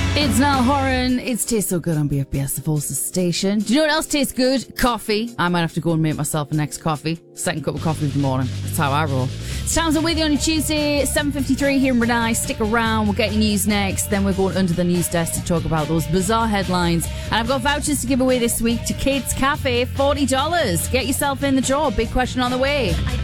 It's Niall Horan. It tastes so good on BFBS, the Forces station. Do you know what else tastes good? Coffee. I might have to go and make myself a next coffee. Second cup of coffee of the morning. That's how I roll. Sounds with you on a Tuesday, 7:53 here in Brunei. Stick around. We'll get your news next. Then we're going under the news desk to talk about those bizarre headlines. And I've got vouchers to give away this week to Kids Cafe, $40. Get yourself in the draw. Big question on the way.